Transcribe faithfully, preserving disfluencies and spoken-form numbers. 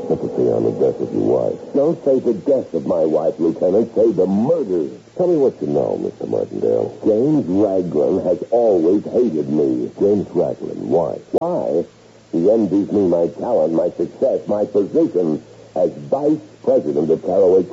sympathy on the death of your wife. Don't say the death of my wife, Lieutenant. Say the murder. Tell me what you know, Mister Martindale. James Raglan has always hated me. James Raglan, why? Why? He envies me my talent, my success, my position as vice president of Caraway